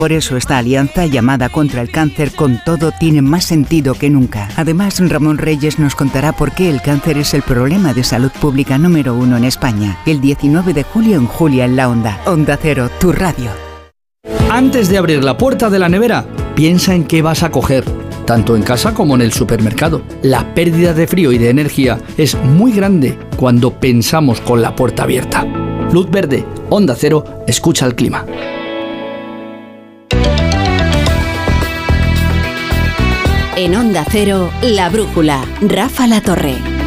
Por eso esta alianza llamada contra el cáncer con todo tiene más sentido que nunca. Además, Ramón Reyes nos contará por qué el cáncer es el problema de salud pública número 1 en España. El 19 de julio en Julia en la Onda. Onda Cero, tu radio. Antes de abrir la puerta de la nevera, piensa en qué vas a coger, tanto en casa como en el supermercado. La pérdida de frío y de energía es muy grande cuando pensamos con la puerta abierta. Luz verde, Onda Cero, escucha el clima. En Onda Cero, La Brújula, Rafa La Torre.